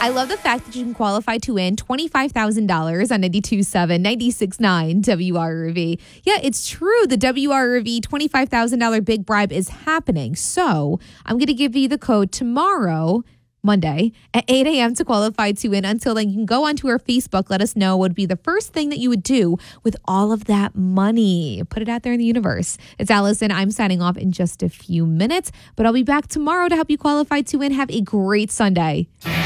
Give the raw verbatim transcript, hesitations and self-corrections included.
I love the fact that you can qualify to win twenty-five thousand dollars on ninety-two point seven, ninety-six point nine W R V. Yeah, it's true. The W R V twenty-five thousand dollars big bribe is happening. So I'm going to give you the code tomorrow, Monday, at eight a.m. to qualify to win. Until then, you can go onto our Facebook. Let us know what would be the first thing that you would do with all of that money. Put it out there in the universe. It's Allison. I'm signing off in just a few minutes, but I'll be back tomorrow to help you qualify to win. Have a great Sunday.